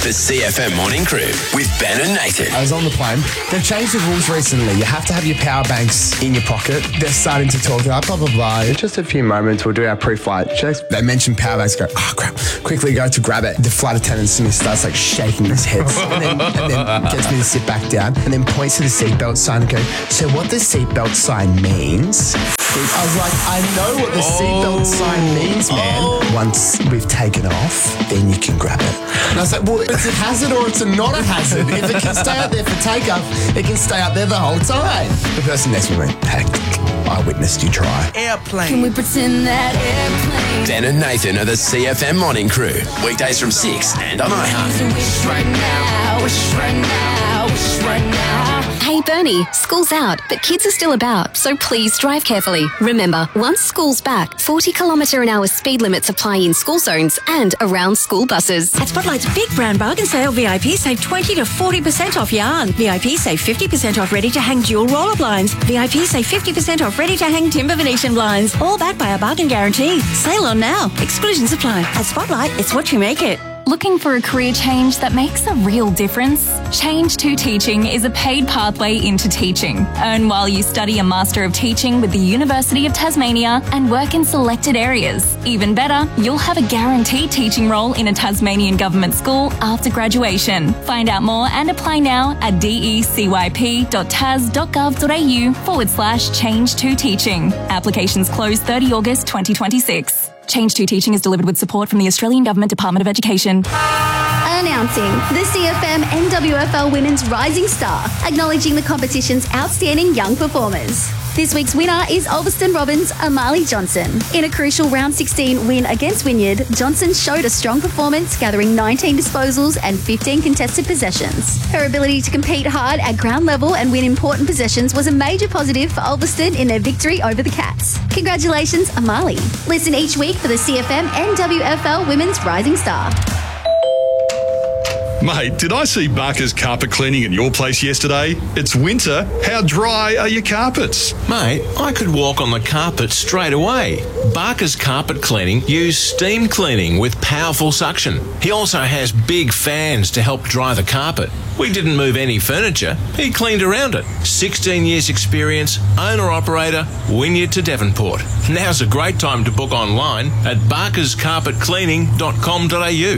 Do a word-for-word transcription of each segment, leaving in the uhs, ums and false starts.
The C F M Morning Crew with Ben and Nathan. I was on the plane. They've changed the rules recently. You have to have your power banks in your pocket. They're starting to talk about blah, blah, blah. In just a few moments, we'll do our pre-flight checks. They mention power banks. Go, oh, crap. Quickly go to grab it. The flight attendant starts like shaking his head and then, and then gets me to sit back down and then points to the seatbelt sign and go, so what the seatbelt sign means? I was like, I know what the seatbelt oh, sign means, man. Oh. Once we've taken off, then you can grab it. And I was like, well, it's a hazard or it's a not a hazard. If it can stay out there for takeoff, it can stay out there the whole time. The person next to me went, hey, I witnessed you try. Airplane. Can we pretend that airplane? Ben and Nathan are the C F M Morning Crew. Weekdays from six and on iHeart. Wish right now, wish right now, wish right now. Hey Bernie, school's out, but kids are still about, so please drive carefully. Remember, once school's back, forty kilometre an hour speed limits apply in school zones and around school buses. At Spotlight's Big Brand Bargain Sale, V I P save twenty to forty percent off yarn. V I P save fifty percent off ready-to-hang dual roller blinds. V I P save fifty percent off ready-to-hang timber Venetian blinds. All backed by a bargain guarantee. Sale on now. Exclusions apply. At Spotlight, it's what you make it. Looking for a career change that makes a real difference? Change to Teaching is a paid pathway into teaching. Earn while you study a Master of Teaching with the University of Tasmania and work in selected areas. Even better, you'll have a guaranteed teaching role in a Tasmanian government school after graduation. Find out more and apply now at decyp.tas.gov.au forward slash change to teaching. Applications close thirtieth of August twenty twenty-six. Change to Teaching is delivered with support from the Australian Government Department of Education. Announcing the C F M N W F L Women's Rising Star, acknowledging the competition's outstanding young performers. This week's winner is Ulverston Robins' Amali Johnson. In a crucial round sixteen win against Wynyard, Johnson showed a strong performance, gathering nineteen disposals and fifteen contested possessions. Her ability to compete hard at ground level and win important possessions was a major positive for Ulverston in their victory over the Cats. Congratulations, Amali. Listen each week for the C F M N W F L Women's Rising Star. Mate, did I see Barker's carpet cleaning at your place yesterday? It's winter. How dry are your carpets? Mate, I could walk on the carpet straight away. Barker's Carpet Cleaning use steam cleaning with powerful suction. He also has big fans to help dry the carpet. We didn't move any furniture. He cleaned around it. sixteen years experience, owner-operator, Wynyard to Devonport. Now's a great time to book online at barkers carpet cleaning dot com dot a u.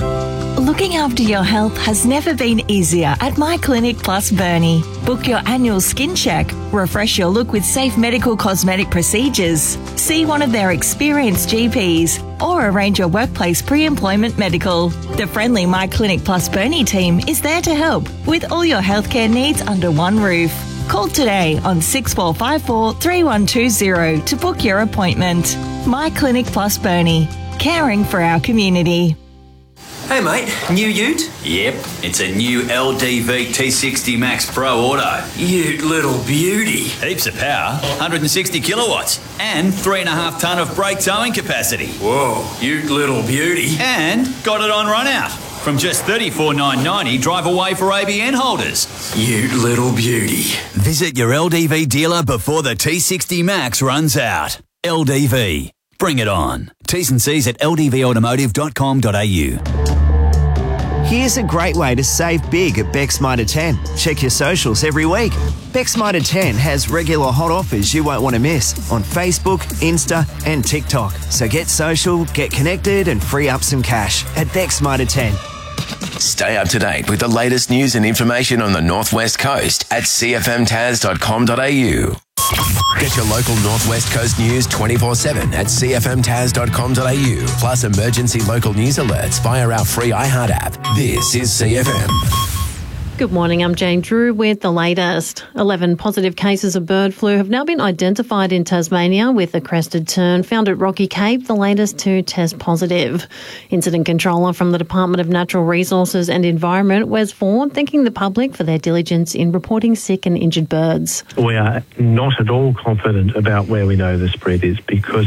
Looking after your health has never been easier at My Clinic Plus Burnie. Book your annual skin check, refresh your look with safe medical cosmetic procedures, see one of their experienced G Ps, or arrange your workplace pre-employment medical. The friendly My Clinic Plus Burnie team is there to help with all your healthcare needs under one roof. Call today on six four five four, three one two zero to book your appointment. My Clinic Plus Burnie, caring for our community. Hey mate, new ute? Yep, it's a new L D V T sixty Max Pro Auto. Ute little beauty. Heaps of power, one hundred sixty kilowatts, and three and a half tonne of brake towing capacity. Whoa, ute little beauty. And got it on run out. From just thirty-four thousand nine hundred ninety dollars, drive away for A B N holders. Ute little beauty. Visit your L D V dealer before the T sixty Max runs out. L D V. Bring it on. T's and C's at l d v automotive dot com dot a u. Here's a great way to save big at Beck's Mitre ten. Check your socials every week. Beck's Mitre ten has regular hot offers you won't want to miss on Facebook, Insta and TikTok. So get social, get connected and free up some cash at Beck's Mitre ten. Stay up to date with the latest news and information on the Northwest Coast at c f m tas dot com dot a u. Get your local Northwest Coast news twenty-four seven at c f m tas dot com dot a u, plus emergency local news alerts via our free iHeart app. This is C F M. Good morning, I'm Jane Drew with the latest. eleven positive cases of bird flu have now been identified in Tasmania, with a crested tern found at Rocky Cape, the latest to test positive. Incident controller from the Department of Natural Resources and Environment, Wes Ford, thanking the public for their diligence in reporting sick and injured birds. We are not at all confident about where we know the spread is, because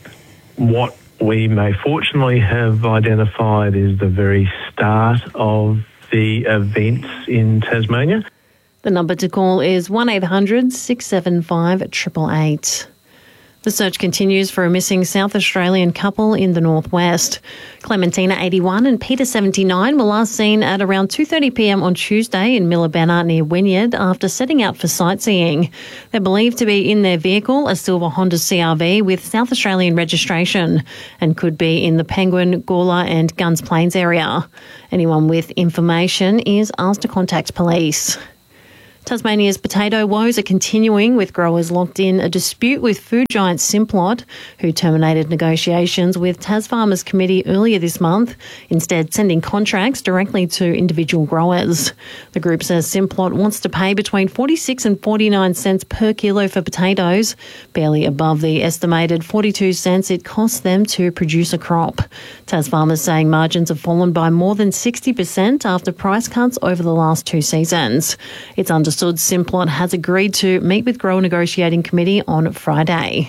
what we may fortunately have identified is the very start of the events in Tasmania. The number to call is one eight hundred, six seven five, eight eight eight. The search continues for a missing South Australian couple in the northwest. Clementina, eighty-one, and Peter, seventy-nine, were last seen at around two thirty p m on Tuesday in Millabena near Wynyard after setting out for sightseeing. They're believed to be in their vehicle, a silver Honda C R V with South Australian registration, and could be in the Penguin, Gawler and Guns Plains area. Anyone with information is asked to contact police. Tasmania's potato woes are continuing, with growers locked in a dispute with food giant Simplot, who terminated negotiations with Tasfarmers Committee earlier this month, instead sending contracts directly to individual growers. The group says Simplot wants to pay between forty-six and forty-nine cents per kilo for potatoes, barely above the estimated forty-two cents it costs them to produce a crop. Tasfarmers saying margins have fallen by more than sixty percent after price cuts over the last two seasons. It's understood Simplot has agreed to meet with Grower Negotiating Committee on Friday.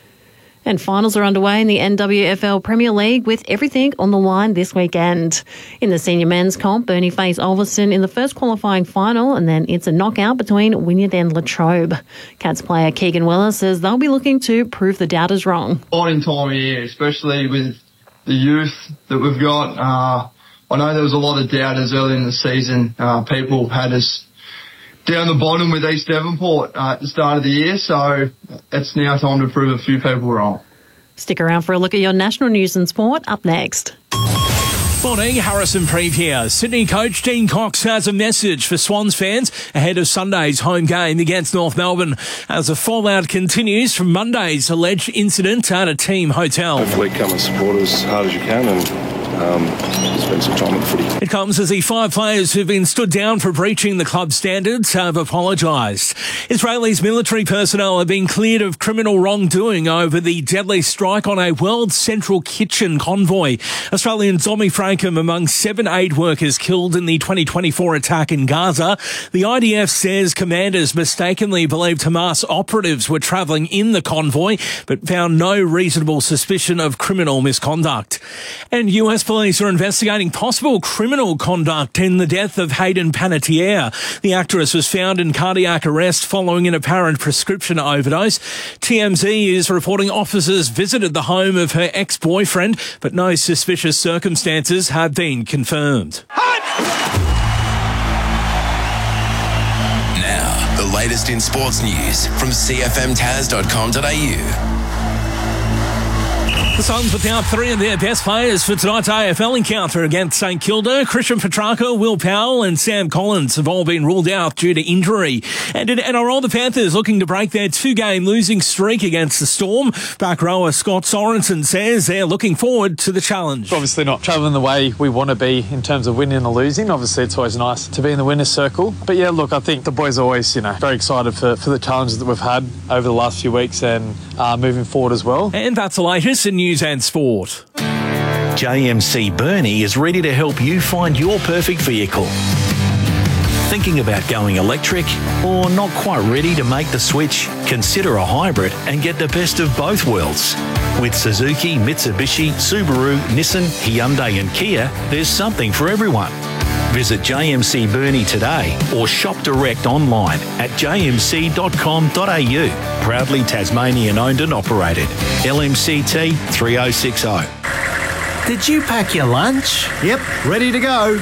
And finals are underway in the N W F L Premier League, with everything on the line this weekend. In the senior men's comp, Burnie face Ulverston in the first qualifying final, and then it's a knockout between Wynyard and Latrobe. Cats player Keegan Weller says they'll be looking to prove the doubters wrong. Exciting time of year, especially with the youth that we've got. Uh, I know there was a lot of doubters early in the season. Uh, people had us down the bottom with East Devonport uh, at the start of the year, so it's now time to prove a few people wrong. Stick around for a look at your national news and sport up next. Morning, Harrison Preeve here. Sydney coach Dean Cox has a message for Swans fans ahead of Sunday's home game against North Melbourne, as the fallout continues from Monday's alleged incident at a team hotel. Hopefully come and support as hard as you can and Um, spend some time with footy. It comes as the five players who've been stood down for breaching the club standards have apologised. Israel's military personnel have been cleared of criminal wrongdoing over the deadly strike on a World Central Kitchen convoy. Australian Zomi Frankham among seven aid workers killed in the twenty twenty-four attack in Gaza. The I D F says commanders mistakenly believed Hamas operatives were travelling in the convoy, but found no reasonable suspicion of criminal misconduct. And U S police are investigating possible criminal conduct in the death of Hayden Panettiere. The actress was found in cardiac arrest following an apparent prescription overdose. T M Z is reporting officers visited the home of her ex-boyfriend, but no suspicious circumstances have been confirmed. Now, the latest in sports news from c f m taz dot com dot a u. The Suns without three of their best players for tonight's A F L encounter against St Kilda. Christian Petrarca, Will Powell and Sam Collins have all been ruled out due to injury. And in N R L, the Panthers looking to break their two-game losing streak against the Storm. Back rower Scott Sorensen says they're looking forward to the challenge. Obviously not travelling the way we want to be in terms of winning or losing. Obviously it's always nice to be in the winner's circle. But yeah, look, I think the boys are always, you know, very excited for, for the challenges that we've had over the last few weeks and uh, moving forward as well. And that's the latest in news and sport. J M C Burnie is ready to help you find your perfect vehicle. Thinking about going electric or not quite ready to make the switch? Consider a hybrid and get the best of both worlds. With Suzuki, Mitsubishi, Subaru, Nissan, Hyundai and Kia, there's something for everyone. Visit J M C Burnie today or shop direct online at j m c dot com dot a u. Proudly Tasmanian owned and operated. L M C T three oh six oh. Did you pack your lunch? Yep, ready to go.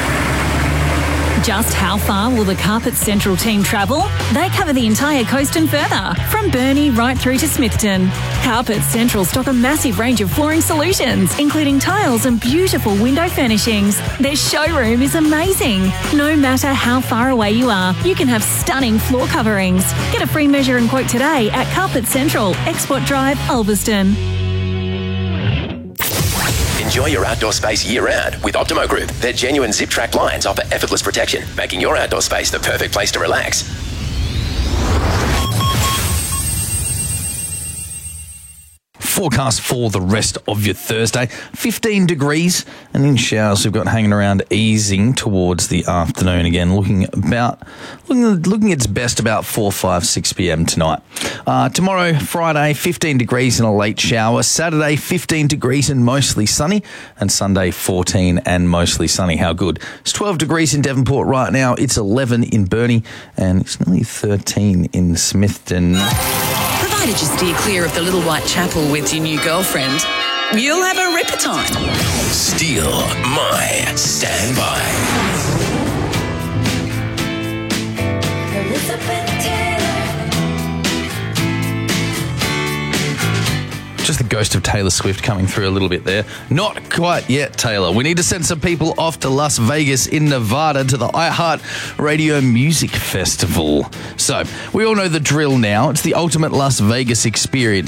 Just how far will the Carpet Central team travel? They cover the entire coast and further, from Burnie right through to Smithton. Carpet Central stock a massive range of flooring solutions, including tiles and beautiful window furnishings. Their showroom is amazing. No matter how far away you are, you can have stunning floor coverings. Get a free measure and quote today at Carpet Central, Export Drive, Ulverston. Enjoy your outdoor space year-round with Optimo Group. Their genuine zip-track blinds offer effortless protection, making your outdoor space the perfect place to relax. Forecast for the rest of your Thursday, fifteen degrees, and in showers we've got hanging around, easing towards the afternoon again, looking about looking, looking its best about four, five, six p m tonight. Uh, tomorrow, Friday, fifteen degrees and a late shower. Saturday, fifteen degrees and mostly sunny, and Sunday, fourteen and mostly sunny. How good? It's twelve degrees in Devonport right now. It's eleven in Burnie, and it's nearly thirteen in Smithton. to just steer clear of the Little White Chapel with your new girlfriend, you'll have a ripper time. Steal My Standby. Just the ghost of Taylor Swift coming through a little bit there. Not quite yet, Taylor. We need to send some people off to Las Vegas in Nevada to the iHeart Radio Music Festival. So, we all know the drill now. It's the ultimate Las Vegas experience.